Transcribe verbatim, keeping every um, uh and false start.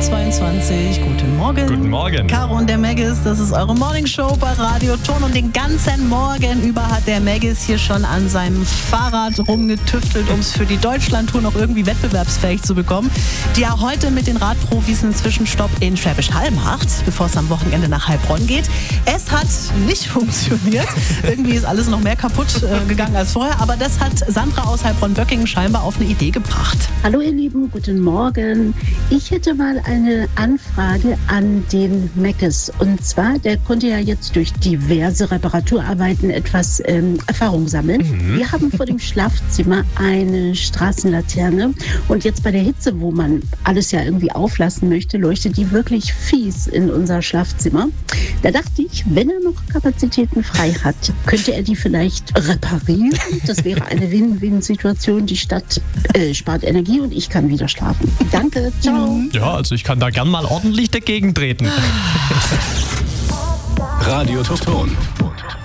zweiundzwanzig. Guten Morgen. Guten Morgen. Caro und der Maggis, das ist eure Morningshow bei Radio Ton. Und den ganzen Morgen über hat der Maggis hier schon an seinem Fahrrad rumgetüftelt, um es für die Deutschlandtour noch irgendwie wettbewerbsfähig zu bekommen, die er heute mit den Radprofis einen Zwischenstopp in Schwäbisch Hall macht, bevor es am Wochenende nach Heilbronn geht. Es hat nicht funktioniert. Irgendwie ist alles noch mehr kaputt äh, gegangen als vorher. Aber das hat Sandra aus Heilbronn-Böckingen scheinbar auf eine Idee gebracht. Hallo ihr Lieben, guten Morgen. Ich hätte mal eine Anfrage an den Maggis. Und zwar, der konnte ja jetzt durch diverse Reparaturarbeiten etwas ähm, Erfahrung sammeln. Mhm. Wir haben vor dem Schlafzimmer eine Straßenlaterne. Und jetzt bei der Hitze, wo man alles ja irgendwie auflassen möchte, leuchtet die wirklich fies in unser Schlafzimmer. Da dachte ich, wenn er noch Kapazitäten frei hat, könnte er die vielleicht reparieren. Das wäre eine Win-Win-Situation. Die Stadt äh, spart Energie und ich kann wieder schlafen. Danke, ciao. Ja, also ich kann da gern mal ordentlich dagegen treten. Radio Ton.